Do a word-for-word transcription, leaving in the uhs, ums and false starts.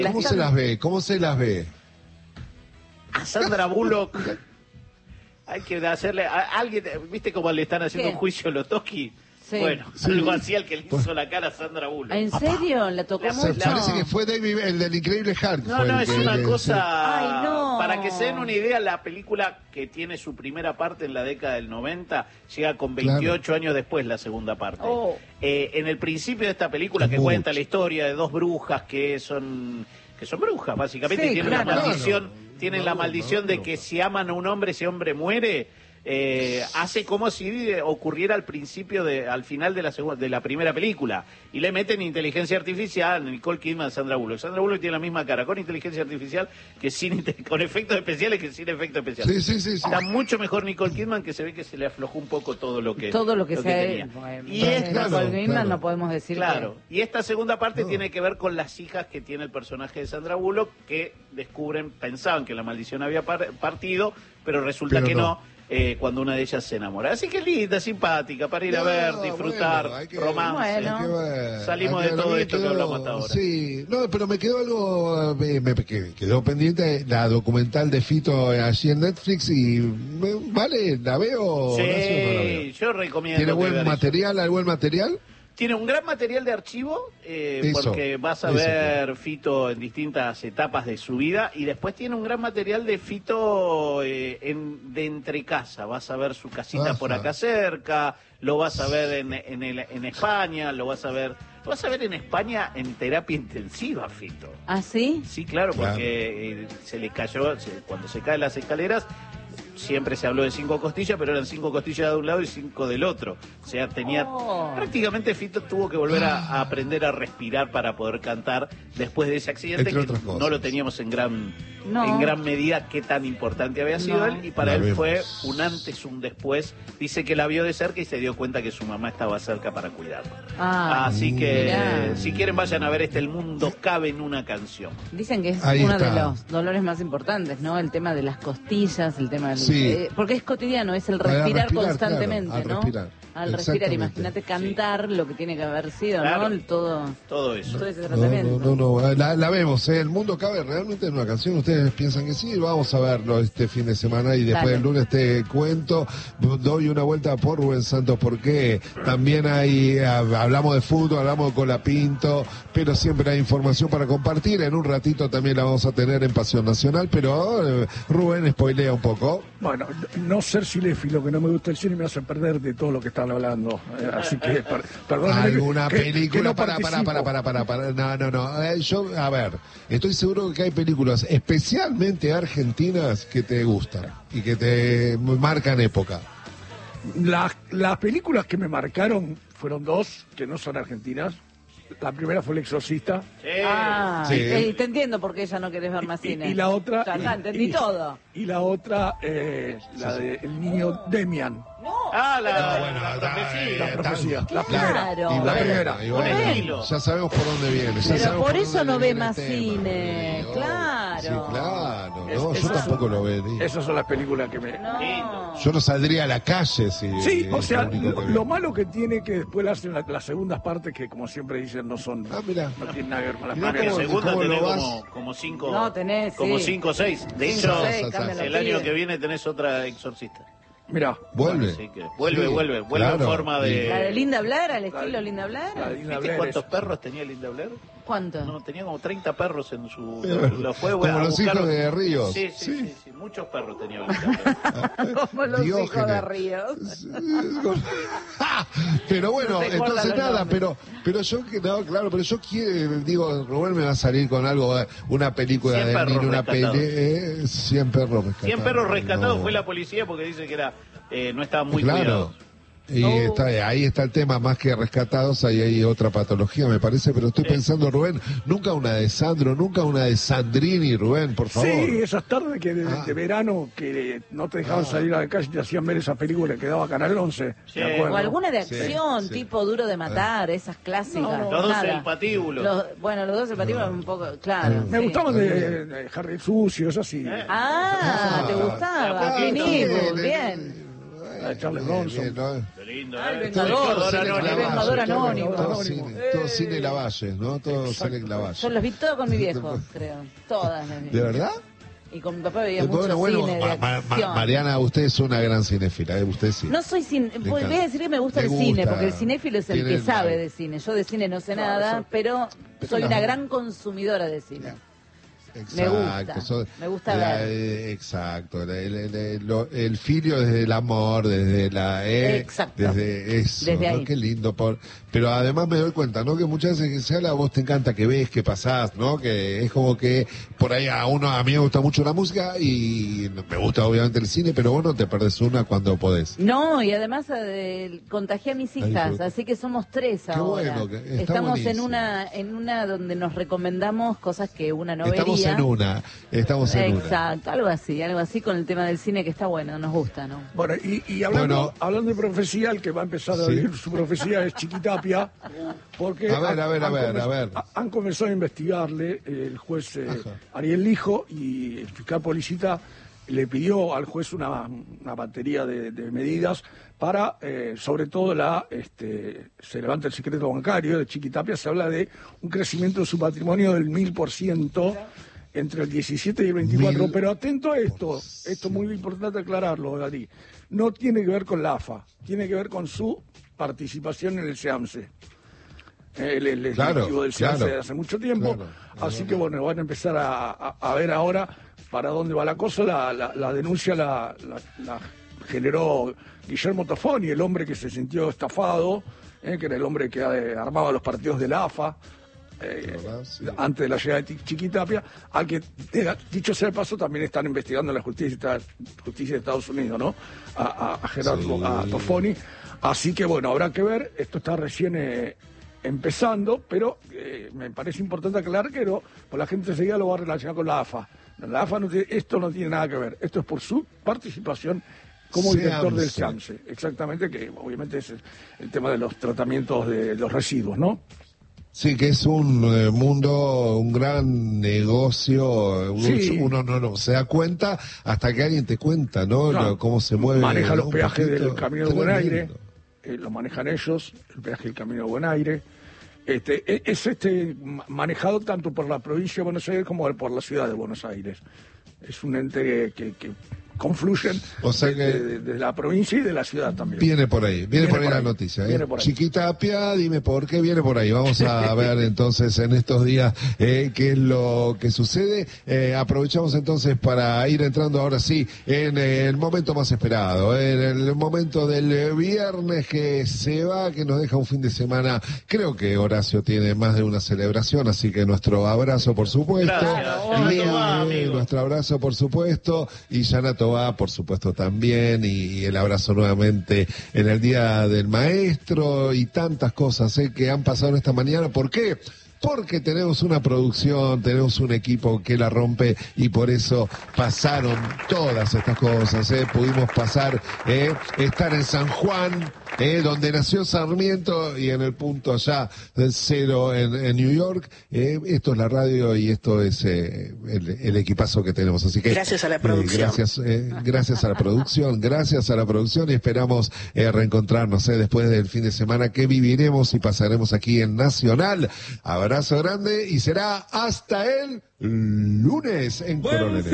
¿Cómo se las ve? ¿Cómo se las ve? A Sandra Bullock hay que hacerle a alguien, ¿viste cómo le están haciendo ¿Qué? un juicio a Lotoski? Sí. Bueno, Sí. algo así al que le hizo la cara a Sandra Bullock. ¿En serio? ¿La tocó La- Se mucho? parece que fue David, el del Increíble Hulk. No, fue no, el es que una le- cosa... Ay, no. Para que se den una idea, la película que tiene su primera parte en la década del noventa llega con veintiocho Claro. años después la segunda parte. Oh. Eh, en el principio de esta película, Es que mucho. cuenta la historia de dos brujas que son que son brujas, básicamente, Sí, y tienen claro. la maldición, Claro. tienen la Maduro, maldición de Maduro. que si aman a un hombre, ese hombre muere. Eh, hace como si eh, ocurriera al principio de, al final de la segunda, de la primera película, y le meten inteligencia artificial, Nicole Kidman, Sandra Bullock. Sandra Bullock tiene la misma cara con inteligencia artificial que sin inte- con efectos especiales que sin efectos especiales. Sí, sí, sí, sí. Está mucho mejor Nicole Kidman, que se ve que se le aflojó un poco todo lo que Todo lo que sea. tenía. Bueno, Y de esta, claro, Nicole Kidman claro. no podemos decir claro, y esta segunda parte No. tiene que ver con las hijas que tiene el personaje de Sandra Bullock, que descubren, pensaban que la maldición había par- partido, pero resulta Pero que no. no. eh, cuando una de ellas se enamora. Así que linda, simpática, para ir a No, ver, disfrutar, bueno, hay que- romance. Bueno. Hay que ver, Salimos hay que de ver. todo A mí esto que quedó- hablamos hasta ahora. Sí, no, pero me quedó algo, me, me- que- quedó pendiente la documental de Fito allí en Netflix y, me- ¿vale? ¿La veo? Sí, Horacio, o no la veo? yo recomiendo. ¿Tiene que buen vean eso. material? ¿Hay buen material? Tiene un gran material de archivo, eh, Eso, porque vas a eso, ver Fito en distintas etapas de su vida, y después tiene un gran material de Fito eh, en, de entre casa. Vas a ver su casita Ajá. por acá cerca, lo vas a ver en, en, el- en España, lo vas a ver, lo vas a ver en España en terapia intensiva, Fito. ¿Ah, sí? Sí, claro, Claro. porque eh, se le cayó, se- cuando se caen las escaleras, siempre se habló de cinco costillas, pero eran cinco costillas de un lado y cinco del otro. O sea, tenía... Oh. Prácticamente Fito tuvo que volver a, a aprender a respirar para poder cantar después de ese accidente, Entre que otras cosas. no lo teníamos en gran, No. en gran medida qué tan importante había sido No. él, y para La él vemos. fue un antes, un después. Dice que la vio de cerca y se dio cuenta que su mamá estaba cerca para cuidarla. Ah, Así que, mirá. si quieren, vayan a ver este El Mundo Cabe en una Canción. Dicen que es Ahí uno está. de los dolores más importantes, ¿no? El tema de las costillas, el tema del... Sí. eh, porque es cotidiano, es el Para respirar, respirar, constantemente, claro, al ¿no? respirar. Al respirar, Exactamente. imagínate cantar lo que tiene que haber sido, Claro. ¿no? El todo, Todo eso. todo ese No, tratamiento. no, no, no, la, la vemos, ¿eh? El mundo cabe realmente en una canción. Ustedes piensan que sí, vamos a verlo este fin de semana y después Dale. el lunes te cuento. Doy una vuelta por Rubén Santos porque también hay, hab- hablamos de fútbol, hablamos de Colapinto, pero siempre hay información para compartir. En un ratito también la vamos a tener en Pasión Nacional, pero eh, Rubén spoilea un poco. Bueno, no ser cinéfilo, que no me gusta el cine, me hace perder de todo lo que están hablando. Eh, así que, per, perdón. ¿Alguna que- que película? no para, para, para, participo. para, para, para. No, no, no. Eh, yo, a ver, estoy seguro que hay películas, especialmente argentinas, que te gustan y que te marcan época. Las, las películas que me marcaron fueron dos, que no son argentinas. La primera fue El Exorcista. Sí. Ah, Sí. eh, te entiendo por qué ya no querés ver más Y, cine. y la otra. Ya está, y- entendí y- todo. Y la otra, eh, la de El niño Demian. Ah, la, No, bueno, la está, profecía. La eh, profecía. La Claro. primera. Y La bueno, primera. y Con bueno, estilo. ya sabemos por dónde viene. ya Pero sabemos por dónde eso no viene ve el más tema. cine, Sí, claro. Sí, claro. Es- No, yo esas tampoco son- lo vería. Esas son las películas que me. No. Yo no saldría a la calle si. Sí, es o sea, lo único lo, que lo veo. malo que tiene que después le hacen la- las segundas partes que, como siempre dicen, no son. Ah, mirá. No tienen nada que ver con las Mirá La primeras. cómo- segunda cómo lo tenés vas- como, como cinco, No, tenés, como sí. cinco o seis. De Cinco, hecho, seis, cambian los el año pibes. que viene tenés otra Exorcista. Mira, Vuelve. Así que vuelve, Sí, vuelve, vuelve en claro. forma de... ¿La de Linda Blair, al La estilo de- Linda Blair? la de Linda ¿Viste Blair cuántos es- perros tenía Linda Blair? ¿Cuánto? No, tenía como treinta perros en su... Pero, Lo fue como a los buscar- hijos de Ríos. Sí, sí, Sí. sí, sí, muchos perros tenía Linda Blair. Como los hijos Diógenes. de Ríos. Pero bueno, No se acuerdan entonces los nada, nombres. pero pero yo que no, claro, pero yo quiero, digo, Rubén me va a salir con algo, eh, una película Cien de perros niño, una rescatados. peli, eh, cien perros rescatados. cien perros rescatados No. fue la policía porque dice que era eh, no estaban muy Claro. cuidados. Y Oh. está, ahí está el tema, más que rescatados, ahí hay otra patología, me parece, pero estoy pensando, Rubén, nunca una de Sandro, nunca una de Sandrini, Rubén, por favor. sí, esas tardes que de, Ah. de verano que no te dejaban Ah. salir a la calle y te hacían ver esa película que daba Canal once. Sí. ¿me acuerdo? O alguna de Sí, acción, sí. tipo Duro de Matar, esas clásicas. No, no. Los dos Nada. del patíbulo. Los- bueno, los dos del patíbulo un poco, claro. Me sí. gustaban de, de Harry el Sucio, eso sí. Eh. Ah, ¿te Ah, gustaba? ah, Clint también, Eastwood, eh, bien. la de Charles Bronson. Bien, ¿no? Qué lindo, Ah, el ¿eh? Vengador, Todo Select anónimo. el Vengador anónimo. Todo cine, todo cine Lavalle, ¿no? Todo Select Lavalle. Yo los vi todos con mi viejo, creo. Todas. las vi. ¿De verdad? Y con mi papá veía Eh, mucho bueno, bueno, cine de Ma- Ma- acción. Mariana, usted es una gran cinéfila, ¿eh? Usted sí. No soy cine, Le voy encanta. a decir que me gusta Le el cine, gusta. porque el cinéfilo es el Tiene que el- sabe de cine. Yo de cine no sé Claro, nada, eso- pero soy es una una- gran consumidora de cine. Exacto, Me gusta, so- me gusta la- ver. eh, exacto, el, el, el- lo- el filio desde el amor, desde la eh, Exacto. desde eso, Desde ¿no? ahí. Qué lindo, por, pero además me doy cuenta, ¿no? Que muchas veces que se habla, a vos te encanta que ves, que pasás, ¿no? Que es como que por ahí a uno, a mí me gusta mucho la música y me gusta obviamente el cine, pero vos no te perdés una cuando podés. No, y además eh, contagié a mis Ahí hijas, fue. así que somos tres Qué ahora. bueno, que está Estamos en buenísimo. una en una donde nos recomendamos cosas que una no Estamos vería. en una, estamos en una. Exacto, algo así, algo así con el tema del cine que está bueno, nos gusta, ¿no? Bueno, y, y hablando, Bueno. hablando de profecía, el que va a empezar a Sí. vivir su profecía es Chiquitapia, porque A ver, han- a ver, a han ver, comen- a ver. ha- han comenzado a investigarle eh, el juez eh, Ajá. Ariel Lijo y el fiscal Policita le pidió al juez una, una batería de, de medidas para, eh, sobre todo, la este, se levanta el secreto bancario de Chiquitapia, se habla de un crecimiento de su patrimonio del mil por ciento entre el diecisiete y el veinticuatro, Mil pero atento a esto, esto es muy importante aclararlo, Gary, no tiene que ver con la A F A, tiene que ver con su participación en el SEAMSE. Él es el Claro, ejecutivo del SEAMSE claro, de hace mucho tiempo, claro, así que bueno, van a empezar a, a- a ver ahora para dónde va la cosa. La, la- la denuncia la, la- la generó Guillermo Tofoni, el hombre que se sintió estafado, eh, que era el hombre que eh, armaba los partidos de la A F A. eh, ¿Verdad? Sí. antes de la llegada de Ti- Chiquitapia, al que, eh, dicho sea de paso, también están investigando la justicia, justicia de Estados Unidos, ¿no? A, a- a Gerardo, Sí. a Tofoni. Así que bueno, habrá que ver, esto está recién eh, empezando, pero eh, me parece importante aclarar que no, pues la gente enseguida lo va a relacionar con la A F A. La A F A no tiene- esto no tiene nada que ver, esto es por su participación como director del SEAMSE. SEAMSE, exactamente, que obviamente es el, el tema de los tratamientos de los residuos, ¿no? Sí, que es un eh, mundo, un gran negocio, un- Sí. uno no, no se da cuenta hasta que alguien te cuenta, ¿no? Claro. Lo- cómo se mueve. Maneja ¿no? los Un peajes poquito. del Camino del Buen Tremendo. Aire, eh, lo manejan ellos, el peaje del Camino del Buen Aire. Este, e- es este ma- manejado tanto por la provincia de Buenos Aires como por la ciudad de Buenos Aires. Es un ente que, que confluyen O sea de, que- de- de la provincia y de la ciudad también. Viene por ahí, viene, Viene por ahí por la ahí, noticia. ¿eh? viene por ahí. Chiquitapia, dime por qué viene por ahí. Vamos a ver entonces en estos días eh, qué es lo que sucede. Eh, aprovechamos entonces para ir entrando ahora sí en eh, el momento más esperado, eh, en el momento del eh, viernes que se va, que nos deja un fin de semana. Creo que Horacio tiene más de una celebración, así que nuestro abrazo por supuesto. Gracias. Y, Yanato va, eh, amigo. nuestro abrazo por supuesto. Y Yanato va por supuesto también. Y, y el abrazo nuevamente en el Día del Maestro y tantas cosas eh, que han pasado esta mañana. ¿Por qué? Porque tenemos una producción, tenemos un equipo que la rompe y por eso pasaron todas estas cosas. ¿eh? Pudimos pasar, eh, estar en San Juan, eh, donde nació Sarmiento y en el punto allá del cero en, en New York. Eh, esto es la radio y esto es eh, el, el equipazo que tenemos. Así que Gracias a la eh, producción. gracias, eh, gracias a la producción, gracias a la producción y esperamos eh, reencontrarnos eh, después del fin de semana que viviremos y pasaremos aquí en Nacional. Abrazo grande y será hasta el lunes en Coronel.